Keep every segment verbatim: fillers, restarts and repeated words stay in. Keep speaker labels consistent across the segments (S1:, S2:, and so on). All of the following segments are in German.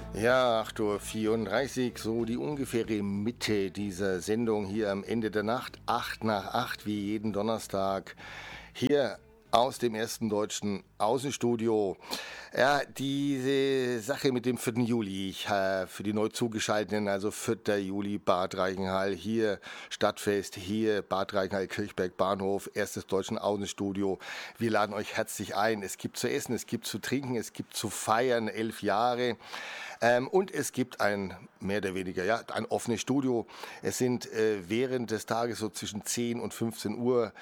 S1: Ja, acht Uhr vierunddreißig, so die ungefähre Mitte dieser Sendung hier am Ende der Nacht. Acht nach acht, wie jeden Donnerstag, hier aus dem ersten deutschen Außenstudio. Ja, diese Sache mit dem vierten Juli, ich, äh, für die neu zugeschalteten, also vierter Juli, Bad Reichenhall, hier Stadtfest, hier Bad Reichenhall, Kirchberg, Bahnhof, erstes deutschen Außenstudio. Wir laden euch herzlich ein. Es gibt zu essen, es gibt zu trinken, es gibt zu feiern, elf Jahre. Ähm, und es gibt ein mehr oder weniger, ja, ein offenes Studio. Es sind äh, während des Tages so zwischen zehn und fünfzehn Uhr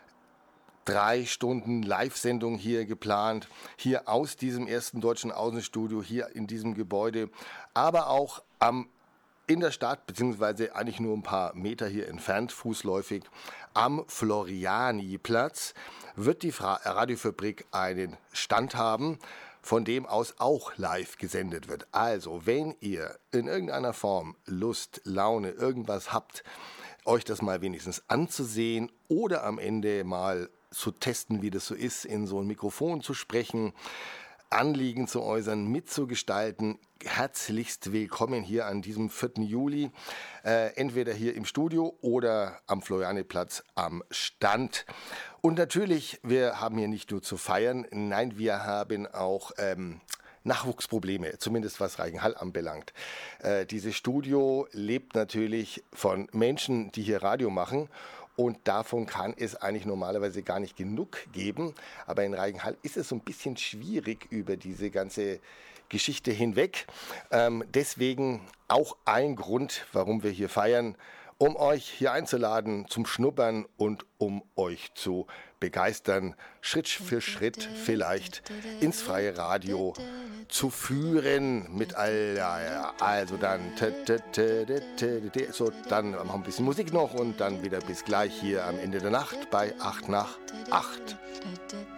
S1: drei Stunden Live-Sendung hier geplant, hier aus diesem ersten deutschen Außenstudio, hier in diesem Gebäude, aber auch am in der Stadt, beziehungsweise eigentlich nur ein paar Meter hier entfernt, fußläufig, am Floriani-Platz, wird die Fra- Radiofabrik einen Stand haben, von dem aus auch live gesendet wird. Also, wenn ihr in irgendeiner Form Lust, Laune, irgendwas habt, euch das mal wenigstens anzusehen oder am Ende mal zu testen, wie das so ist, in so ein Mikrofon zu sprechen, Anliegen zu äußern, mitzugestalten, herzlichst willkommen hier an diesem vierten Juli, äh, entweder hier im Studio oder am Florianiplatz am Stand. Und natürlich, wir haben hier nicht nur zu feiern, nein, wir haben auch ähm, Nachwuchsprobleme, zumindest was Reichenhall anbelangt. Äh, dieses Studio lebt natürlich von Menschen, die hier Radio machen. Und davon kann es eigentlich normalerweise gar nicht genug geben. Aber in Reichenhall ist es so ein bisschen schwierig über diese ganze Geschichte hinweg. Ähm, deswegen auch ein Grund, warum wir hier feiern, um euch hier einzuladen zum Schnuppern und um euch zu begeistern, Schritt für Schritt vielleicht ins freie Radio zu führen mit all, ja, ja, also dann, so, dann machen wir ein bisschen Musik noch und dann wieder bis gleich hier am Ende der Nacht bei acht nach acht.